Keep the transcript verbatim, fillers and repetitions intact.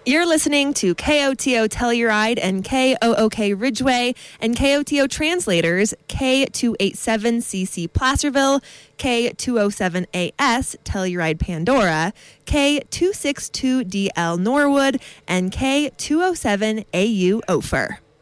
You're listening to K O T O Telluride and K O O K Ridgeway and K O T O translators K two eighty-seven C C Placerville, K two oh seven A S Telluride Pandora, K two sixty-two D L Norwood, and K two oh seven A U Ophir.